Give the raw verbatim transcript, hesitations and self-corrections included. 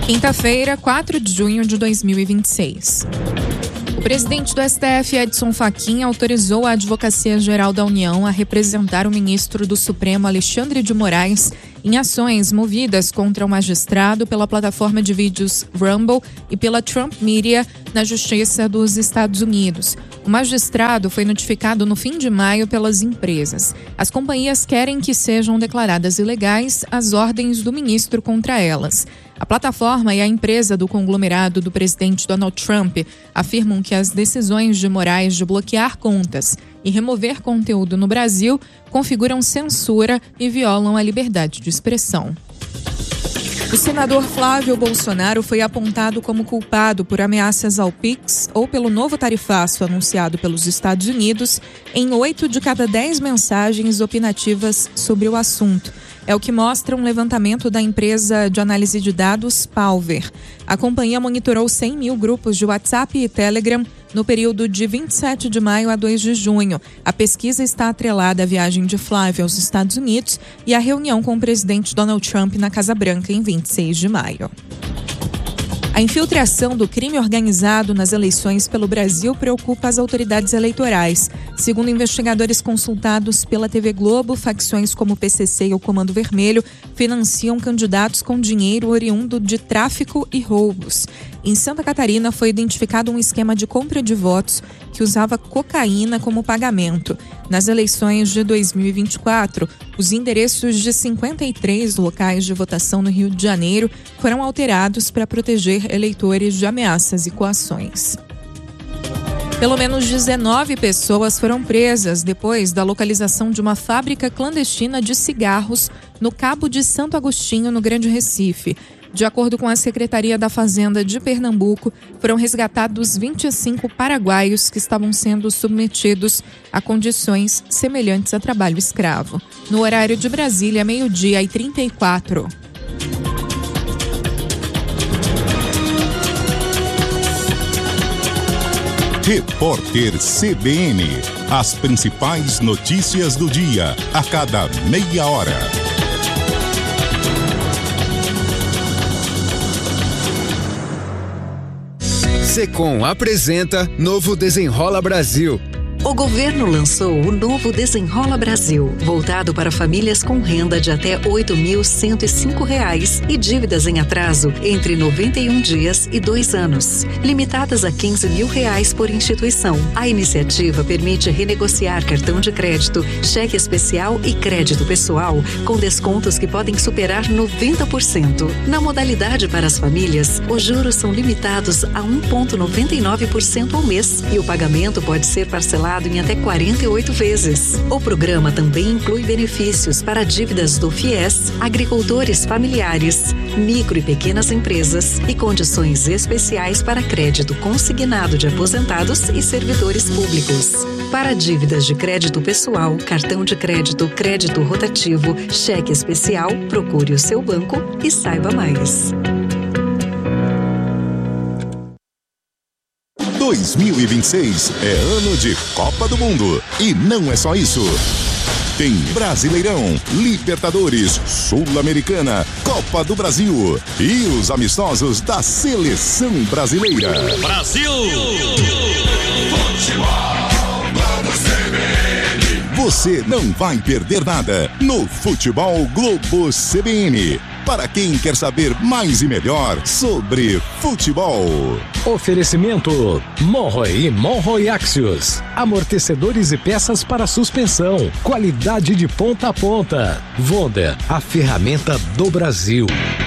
Quinta-feira, quatro de junho de dois mil e vinte e seis. O presidente do S T F, Edson Fachin, autorizou a Advocacia Geral da União a representar o ministro do Supremo, Alexandre de Moraes, em ações movidas contra o magistrado pela plataforma de vídeos Rumble e pela Trump Media na Justiça dos Estados Unidos. O magistrado foi notificado no fim de maio pelas empresas. As companhias querem que sejam declaradas ilegais as ordens do ministro contra elas. A plataforma e a empresa do conglomerado do presidente Donald Trump afirmam que as decisões de Moraes de bloquear contas e remover conteúdo no Brasil configuram censura e violam a liberdade de expressão. O senador Flávio Bolsonaro foi apontado como culpado por ameaças ao Pix ou pelo novo tarifaço anunciado pelos Estados Unidos em oito de cada dez mensagens opinativas sobre o assunto. É o que mostra um levantamento da empresa de análise de dados Palver. A companhia monitorou cem mil grupos de WhatsApp e Telegram no período de vinte e sete de maio a dois de junho. A pesquisa está atrelada à viagem de Flávio aos Estados Unidos e à reunião com o presidente Donald Trump na Casa Branca em vinte e seis de maio. A infiltração do crime organizado nas eleições pelo Brasil preocupa as autoridades eleitorais. Segundo investigadores consultados pela T V Globo, facções como o P C C e o Comando Vermelho financiam candidatos com dinheiro oriundo de tráfico e roubos. Em Santa Catarina foi identificado um esquema de compra de votos que usava cocaína como pagamento. Nas eleições de dois mil e vinte e quatro, os endereços de cinquenta e três locais de votação no Rio de Janeiro foram alterados para proteger eleitores de ameaças e coações. Pelo menos dezenove pessoas foram presas depois da localização de uma fábrica clandestina de cigarros no Cabo de Santo Agostinho, no Grande Recife. De acordo com a Secretaria da Fazenda de Pernambuco, foram resgatados vinte e cinco paraguaios que estavam sendo submetidos a condições semelhantes a trabalho escravo. No horário de Brasília, meio-dia e trinta e quatro. Repórter C B N. As principais notícias do dia, a cada meia hora. Secom apresenta Novo Desenrola Brasil. O governo lançou o novo Desenrola Brasil, voltado para famílias com renda de até oito mil cento e cinco reais e dívidas em atraso entre noventa e um dias e dois anos, limitadas a quinze mil reais por instituição. A iniciativa permite renegociar cartão de crédito, cheque especial e crédito pessoal, com descontos que podem superar noventa por cento. Na modalidade para as famílias, os juros são limitados a um vírgula noventa e nove por cento ao mês e o pagamento pode ser parcelado em até quarenta e oito vezes. O programa também inclui benefícios para dívidas do FIES, agricultores familiares, micro e pequenas empresas e condições especiais para crédito consignado de aposentados e servidores públicos. Para dívidas de crédito pessoal, cartão de crédito, crédito rotativo, cheque especial, procure o seu banco e saiba mais. dois mil e vinte e seis é ano de Copa do Mundo. E não é só isso. Tem Brasileirão, Libertadores, Sul-Americana, Copa do Brasil e os amistosos da Seleção Brasileira. Brasil! Você não vai perder nada no Futebol Globo C B N. Para quem quer saber mais e melhor sobre futebol. Oferecimento Monroe e Monroe Axios. Amortecedores e peças para suspensão. Qualidade de ponta a ponta. Wonder, a ferramenta do Brasil.